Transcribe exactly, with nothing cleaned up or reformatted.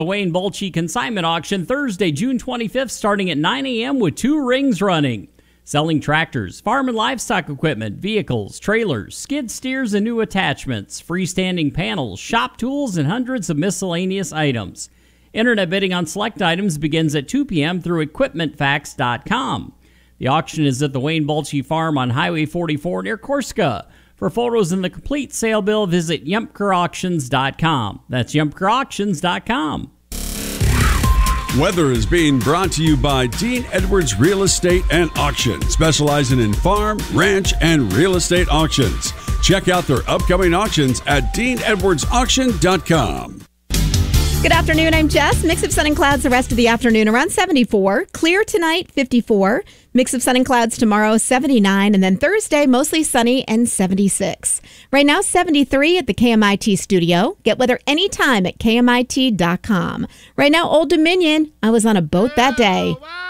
The Wayne Bolche Consignment Auction Thursday, June twenty-fifth, starting at nine a.m. with two rings running. Selling tractors, farm and livestock equipment, vehicles, trailers, skid steers and new attachments, freestanding panels, shop tools, and hundreds of miscellaneous items. Internet bidding on select items begins at two p.m. through equipment facts dot com. The auction is at the Wayne Bolche Farm on Highway forty-four near Corsica. For photos and the complete sale bill, visit yempker auctions dot com. That's yempker auctions dot com. Weather is being brought to you by Dean Edwards Real Estate and Auction, specializing in farm, ranch, and real estate auctions. Check out their upcoming auctions at dean edwards auction dot com. Good afternoon, I'm Jess. Mix of sun and clouds the rest of the afternoon, around seventy-four. Clear tonight, fifty-four. Mix of sun and clouds tomorrow, seventy-nine. And then Thursday, mostly sunny and seventy-six. Right now, seventy-three at the K M I T studio. Get weather anytime at K M I T dot com. Right now, Old Dominion. I was on a boat that day.